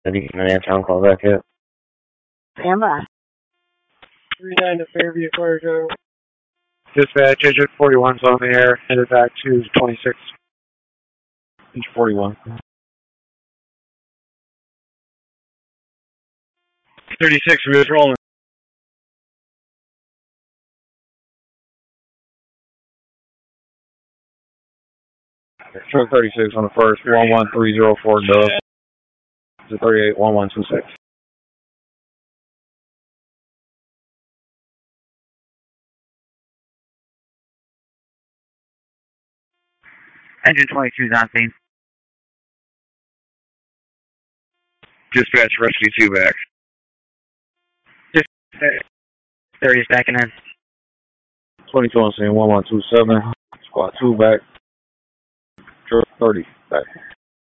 Did you get an answer on call back yet? Stand by. 39 to Fairview, Puerto. Dispatch, engine 41's on the air, headed back to 26. Engine 41. 36, we're rolling. Truck 36 on the first, 11304 Dove. To 38, 1126. Engine 22 is on scene. Dispatch, rescue 2 back. Dispatch, 30 is backing in. 22 on scene, 1127. Squad 2 back. Truck 30 back.